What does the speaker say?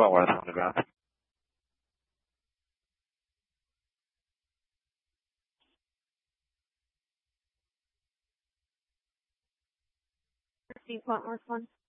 about what I was talking about. Steve Wentworth one.